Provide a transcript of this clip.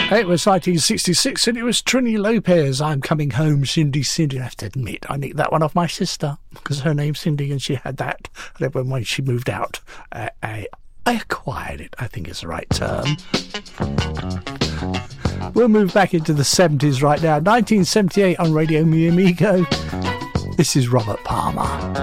It was 1966 and it was Trini Lopez. I'm coming home, Cindy, Cindy. I have to admit, I nicked that one off my sister because her name's Cindy and she had that. And then when she moved out, I acquired it. I think it's the right term. We'll move back into the 70s right now. 1978 on Radio Mi Amigo. This is Robert Palmer.